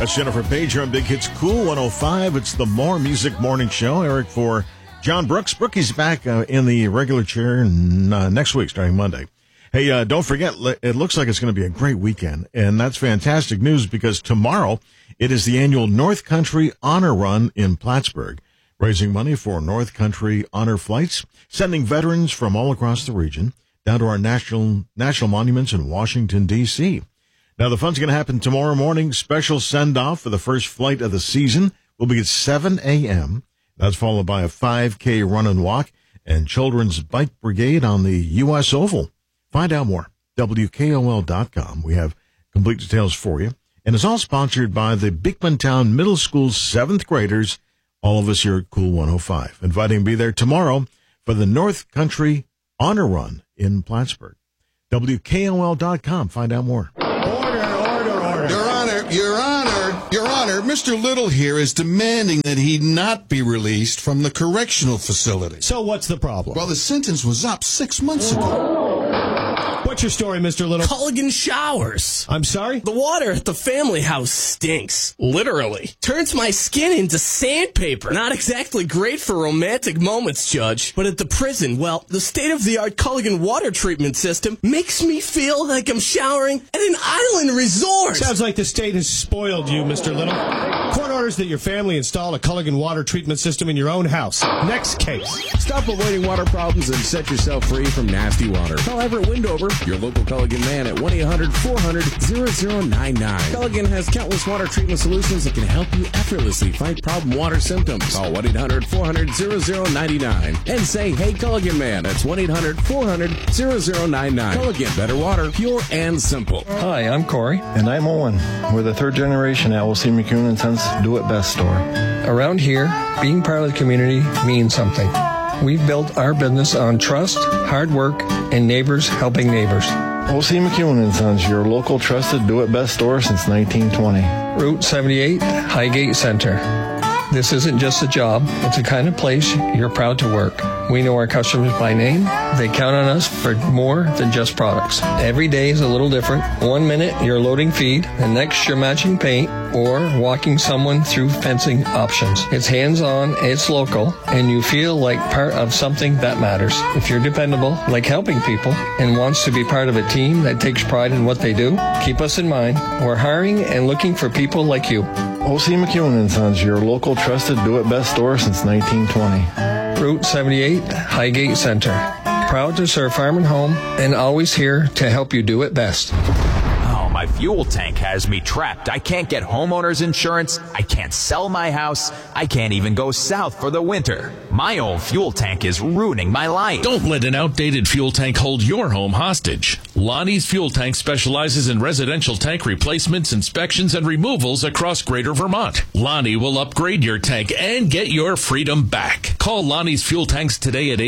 That's Jennifer Page here on Big Hits Cool 105. It's the More Music Morning Show. Eric for John Brooks. Brookie's back in the regular chair next week, starting Monday. Hey, don't forget, it looks like it's going to be a great weekend, and that's fantastic news because tomorrow it is the annual North Country Honor Run in Plattsburgh, raising money for North Country Honor flights, sending veterans from all across the region down to our national monuments in Washington, D.C. Now, the fun's going to happen tomorrow morning. Special send-off for the first flight of the season will be at 7 a.m. That's followed by a 5K run and walk and Children's Bike Brigade on the U.S. Oval. Find out more. WKOL.com. We have complete details for you. And it's all sponsored by the Beekmantown Middle School 7th graders, all of us here at Cool 105. Inviting to be there tomorrow for the North Country Honor Run in Plattsburgh. WKOL.com. Find out more. Your Honor, Mr. Little here is demanding that he not be released from the correctional facility. So what's the problem? Well, the sentence was up 6 months ago. What's your story, Mr. Little? Culligan showers. I'm sorry? The water at the family house stinks. Literally. Turns my skin into sandpaper. Not exactly great for romantic moments, Judge. But at the prison, well, the state-of-the-art Culligan water treatment system makes me feel like I'm showering at an island resort. Sounds like the state has spoiled you, Mr. Little. Court orders that your family install a Culligan water treatment system in your own house. Next case. Stop avoiding water problems and set yourself free from nasty water. Call Everett Windover, your local Culligan man, at 1-800-400-0099. Culligan has countless water treatment solutions that can help you effortlessly fight problem water symptoms. Call 1-800-400-0099 and say, "Hey, Culligan man." That's 1-800-400-0099. Culligan, better water, pure and simple. Hi, I'm Corey. And I'm Owen. We're the third generation at O.C. McEwen & Sons Do It Best store. Around here, being part of the community means something. We've built our business on trust, hard work, and neighbors helping neighbors. O.C. McEwen & Sons, your local trusted Do It Best store since 1920. Route 78, Highgate Center. This isn't just a job. It's the kind of place you're proud to work. We know our customers by name. They count on us for more than just products. Every day is a little different. 1 minute, you're loading feed. The next, you're matching paint or walking someone through fencing options. It's hands-on, it's local, and you feel like part of something that matters. If you're dependable, like helping people, and wants to be part of a team that takes pride in what they do, keep us in mind. We're hiring and looking for people like you. O.C. McEwen & Sons, your local trusted Do It Best store since 1920. Route 78, Highgate Center. Proud to serve farm and home and always here to help you do it best. Oh, my fuel tank has me trapped. I can't get homeowner's insurance. I can't sell my house. I can't even go south for the winter. My old fuel tank is ruining my life. Don't let an outdated fuel tank hold your home hostage. Lonnie's Fuel Tank specializes in residential tank replacements, inspections, and removals across Greater Vermont. Lonnie will upgrade your tank and get your freedom back. Call Lonnie's Fuel Tanks today at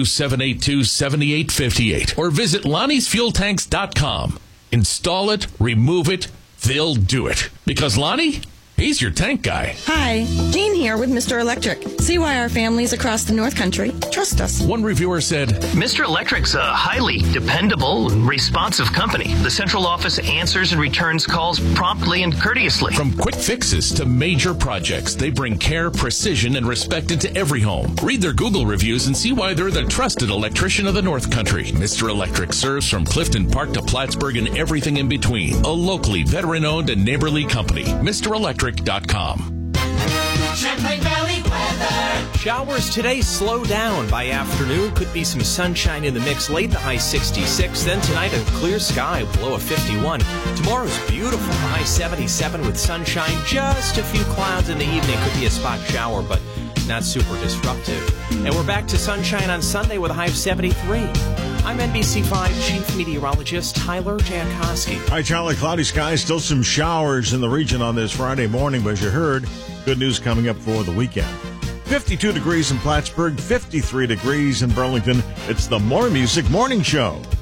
802-782-7858 or visit Lonnie'sFuelTanks.com. Install it, remove it, they'll do it. Because Lonnie, he's your tank guy. Hi, Jean here with Mr. Electric. See why our families across the North Country trust us. One reviewer said, Mr. Electric's a highly dependable and responsive company. The central office answers and returns calls promptly and courteously. From quick fixes to major projects, they bring care, precision, and respect into every home. Read their Google reviews and see why they're the trusted electrician of the North Country. Mr. Electric serves from Clifton Park to Plattsburgh and everything in between. A locally veteran-owned and neighborly company. MrElectric.com. Champlain Valley weather. Showers today slow down by afternoon. Could be some sunshine in the mix late, the high 66. Then tonight, a clear sky below a 51. Tomorrow's beautiful, the high 77 with sunshine. Just a few clouds in the evening. Could be a spot shower, but not super disruptive. And we're back to sunshine on Sunday with a high of 73. I'm NBC5 Chief Meteorologist Tyler Jankowski. Hi, Charlie. Cloudy skies, still some showers in the region on this Friday morning, but as you heard, good news coming up for the weekend. 52 degrees in Plattsburgh, 53 degrees in Burlington. It's the More Music Morning Show.